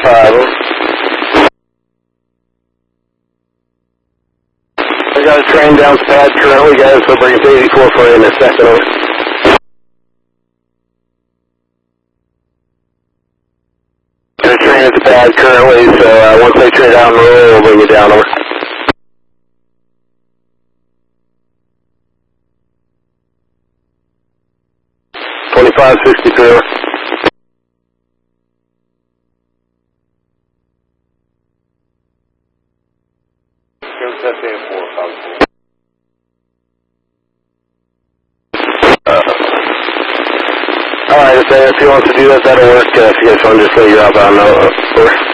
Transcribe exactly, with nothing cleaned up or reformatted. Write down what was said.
five. I got a train down pad currently, guys, so bring eighty-four for you in a second. Over. The train at the pad currently, so uh, once they train down the road, we'll bring you down. Over. twenty-five sixty-three. Uh, Alright, if, if he wants to do that, that'll work. Uh, if you guys want to just say you're outbound, no. Uh, over.